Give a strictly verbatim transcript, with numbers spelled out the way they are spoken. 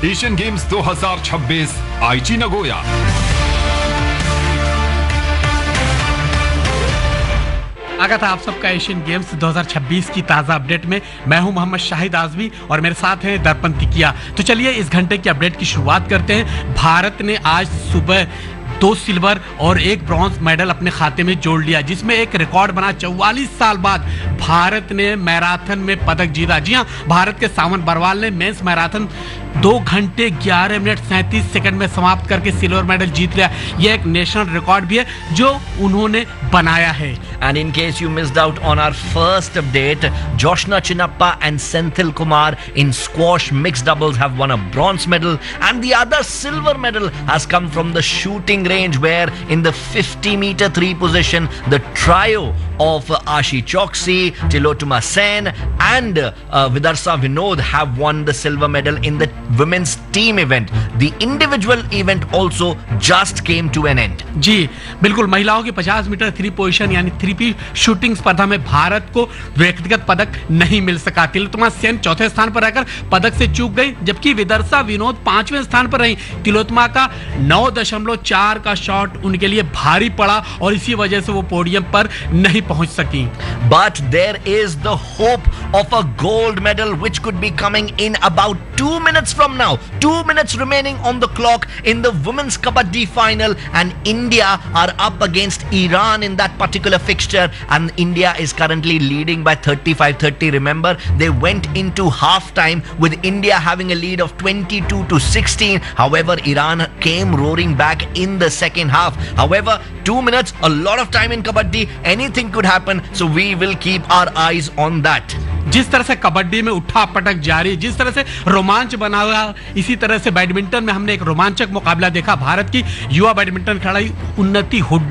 Asian games दो हज़ार छब्बीस आईची नगोया। स्वागत है आप सबका एशियन गेम्स दो हज़ार छब्बीस की ताज़ा अपडेट में। मैं हूं मोहम्मद शाहिद आजमी और मेरे साथ हैं दर्पण तिकिया। तो चलिए इस घंटे की अपडेट की शुरुआत करते हैं। भारत ने आज सुबह दो सिल्वर और एक ब्रॉन्ज मेडल अपने खाते में जोड़ लिया, जिसमें एक रिकॉर्ड बना। चौवालीस साल बाद भारत ने मैराथन में पदक जीता। जी हां, भारत के सावन बरवाल ने मेंस मैराथन दो घंटे ग्यारह मिनट सैंतीस सेकंड में समाप्त करके सिल्वर मेडल जीत लिया। यह एक नेशनल रिकॉर्ड भी है जो उन्होंने बनाया है। And in case you missed out on our first update, Joshna Chinnappa and Senthil Kumar in squash mixed doubles have won a bronze medal, and the other silver medal has come from the shooting range, where in the fifty meter three position, the trio of uh, Ashi Choksi, Tilotuma Sen and uh, Vidarsa Vinod have won the silver medal in the women's team event. The individual event also just came to an end. जी बिल्कुल, महिलाओं की पचास metre three position यानी three P shooting स्पर्धा में भारत को व्यक्तिगत पदक नहीं मिल सका। तिलोत्तमा सेन चौथे स्थान पर रहकर पदक से चूक गई, जबकि विदर्शा विनोद पांचवें स्थान पर रही। तिलोत्तमा का नौ दशमलव चार का शॉट उनके लिए भारी पड़ा और इसी वजह से वो पोडियम पर नहीं पहुंच सकी। But there is the hope of a gold medal which could be coming in about two minutes from now. Two minutes remaining on the clock in the women's Kabaddi final, and India are up against Iran in that particular fixture, and India is currently leading by thirty-five thirty. Remember, they went into halftime with India having a lead of twenty-two to sixteen. However, Iran came roaring back in the second half. However, two minutes, a lot of time in Kabaddi, anything could happen, so we will keep our eyes on that. जिस तरह से कबड्डी में उठा पटक जारी, जिस तरह से रोमांच बना हुआ, इसी तरह से बैडमिंटन में हमने एक रोमांचक मुकाबला देखा। भारत की युवा बैडमिंटन खिलाड़ी उन्नति हुड्डा